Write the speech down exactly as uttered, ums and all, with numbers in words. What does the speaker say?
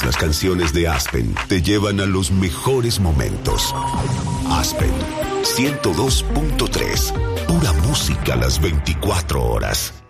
Las canciones de Aspen te llevan a los mejores momentos. Aspen ciento dos punto tres. Pura música las veinticuatro horas.